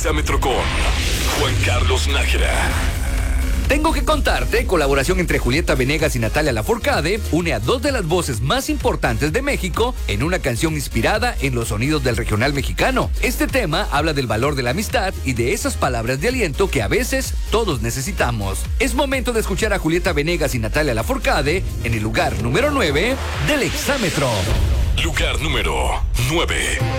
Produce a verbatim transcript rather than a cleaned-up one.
Exámetro con Juan Carlos Nájera. Tengo que contarte, colaboración entre Julieta Venegas y Natalia Lafourcade une a dos de las voces más importantes de México en una canción inspirada en los sonidos del regional mexicano. Este tema habla del valor de la amistad y de esas palabras de aliento que a veces todos necesitamos. Es momento de escuchar a Julieta Venegas y Natalia Lafourcade en el lugar número nueve del Exámetro. Lugar número nueve.